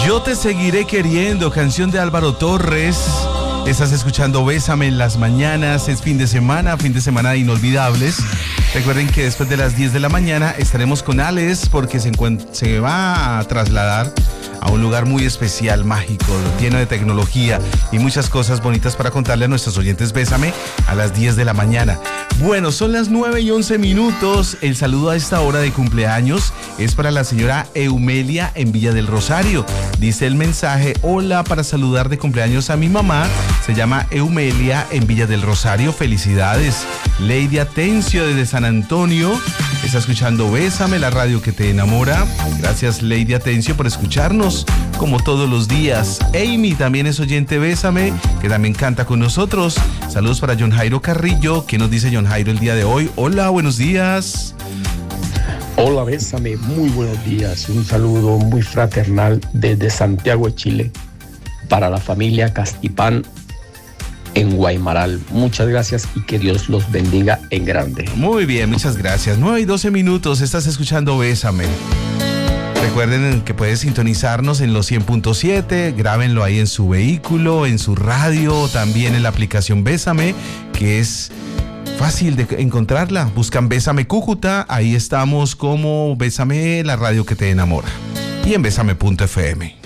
Yo te seguiré queriendo, canción de Álvaro Torres. Estás escuchando Bésame en las mañanas. Es fin de semana de inolvidables. Recuerden que después de las 10 de la mañana estaremos con Alex porque se va a trasladar a un lugar muy especial, mágico, lleno de tecnología y muchas cosas bonitas para contarle a nuestros oyentes. Bésame a las 10 de la mañana. Bueno, son las 9:11. El saludo a esta hora de cumpleaños es para la señora Eumelia en Villa del Rosario. Dice el mensaje: hola, para saludar de cumpleaños a mi mamá. Se llama Eumelia en Villa del Rosario. Felicidades. Lady Atencio desde San Antonio está escuchando Bésame, la radio que te enamora. Gracias, Lady Atencio, por escucharnos como todos los días. Amy también es oyente Bésame, que también canta con nosotros. Saludos para John Jairo Carrillo. ¿Qué nos dice John Jairo el día de hoy? Hola, buenos días. Hola, Bésame, muy buenos días. Un saludo muy fraternal desde Santiago de Chile para la familia Castipán en Guaymaral. Muchas gracias y que Dios los bendiga en grande. Muy bien, muchas gracias. 9:12. Estás escuchando Bésame. Recuerden que puedes sintonizarnos en los 100.7, grábenlo ahí en su vehículo, en su radio, también en la aplicación Bésame, que es fácil de encontrarla. Buscan Bésame Cúcuta, ahí estamos como Bésame, la radio que te enamora. Y en bésame.fm.